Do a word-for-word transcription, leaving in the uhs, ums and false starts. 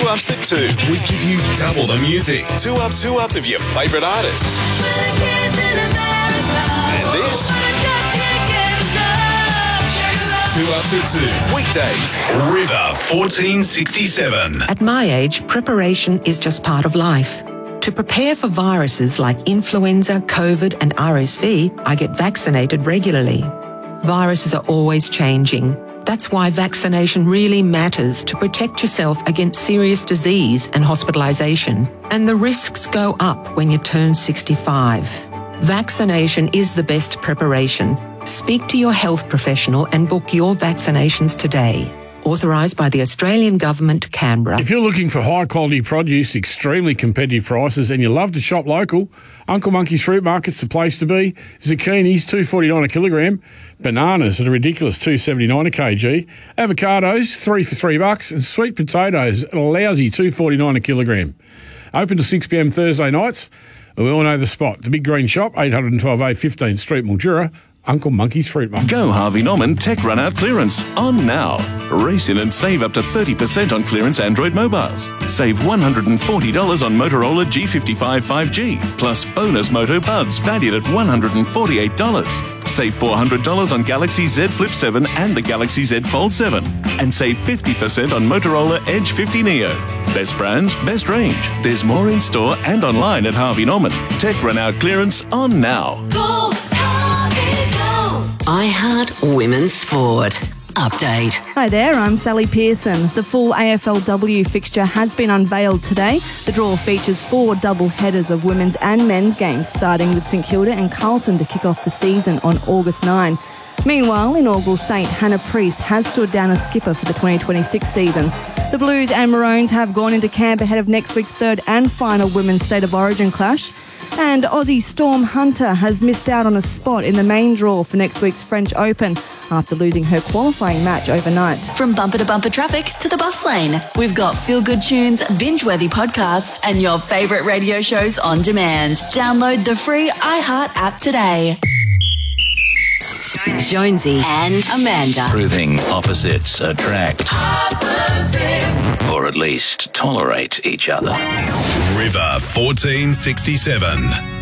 Ups at two. We give you double the music. Two Ups, Two Ups of your favourite artists. And this... Two Ups at two. Weekdays. River fourteen sixty-seven. At my age, preparation is just part of life. To prepare for viruses like influenza, COVID and R S V, I get vaccinated regularly. Viruses are always changing. That's why vaccination really matters to protect yourself against serious disease and hospitalisation. And the risks go up when you turn sixty-five. Vaccination is the best preparation. Speak to your health professional and book your vaccinations today. Authorised by the Australian Government, Canberra. If you're looking for high-quality produce, extremely competitive prices, and you love to shop local, Uncle Monkey's Fruit Market's the place to be. Zucchinis, two dollars forty-nine a kilogram. Bananas at a ridiculous two dollars seventy-nine a kg. Avocados, three for three bucks. And sweet potatoes at a lousy two dollars forty-nine a kilogram. Open to six p m Thursday nights. We all know the spot. The Big Green Shop, eight twelve A fifteenth Street, Mildura. Uncle Monkey's Fruit Market. Go Harvey Norman Tech Run Out Clearance on now. Race in and save up to thirty percent on clearance Android mobiles. Save one hundred forty dollars on Motorola G fifty-five five G, plus bonus Moto Buds valued at one hundred forty-eight dollars. Save four hundred dollars on Galaxy Z Flip seven and the Galaxy Z Fold seven. And save fifty percent on Motorola Edge fifty Neo. Best brands, best range. There's more in store and online at Harvey Norman. Tech Run Out Clearance on now. Go, Harvey, go. I Heart Women's Sport. Update. Hi there, I'm Sally Pearson. The full A F L W fixture has been unveiled today. The draw features four double headers of women's and men's games, starting with St Kilda and Carlton to kick off the season on August ninth. Meanwhile, inaugural Saint Hannah Priest has stood down as skipper for the twenty twenty-six season. The Blues and Maroons have gone into camp ahead of next week's third and final Women's State of Origin clash. And Aussie Storm Hunter has missed out on a spot in the main draw for next week's French Open after losing her qualifying match overnight. From bumper to bumper traffic to the bus lane, we've got feel-good tunes, binge-worthy podcasts and your favourite radio shows on demand. Download the free iHeart app today. Jonesy and Amanda. Proving opposites attract. Opposites. Or at least tolerate each other. River fourteen sixty-seven.